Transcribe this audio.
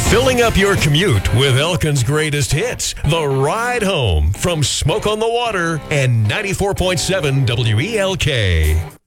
Filling up your commute with Elkin's greatest hits. The Ride Home from Smoke on the Water and 94.7 WELK.